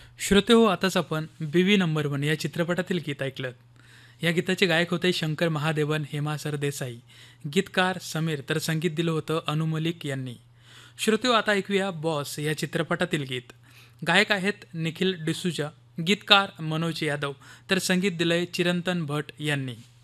श्रोते हो, आताच आपण बीवी नंबर वन या चित्रपटातील गीत ऐकलं. या गीताचे गायक होते शंकर महादेवन, हेमा सरदेसाई. गीतकार समीर, तर संगीत दिलं होतं अनु मलिक यांनी. श्रोते हो, आता ऐकूया बॉस या चित्रपटातील गीत. गायक आहेत निखिल डिसूजा, गीतकार मनोज यादव, तर संगीत दिलंय चिरंतन भट यांनी.